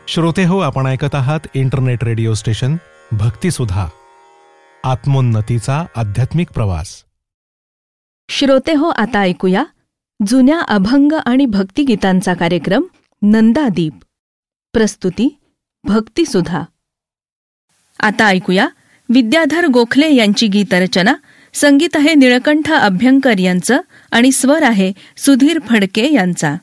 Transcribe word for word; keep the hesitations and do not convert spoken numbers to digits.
श्रोते हो, आपण ऐकत आहात इंटरनेट रेडिओ स्टेशन भक्तिसुधा, आत्मोन्नतीचा आध्यात्मिक प्रवास. श्रोते हो, आता ऐकूया जुन्या अभंग आणि भक्तिगीतांचा कार्यक्रम नंदादीप. प्रस्तुती भक्तिसुधा. आता ऐकूया विद्याधर गोखले यांची गीतरचना. संगीत आहे निळकंठ अभ्यंकर यांचं आणि स्वर आहे सुधीर फडके यांचा.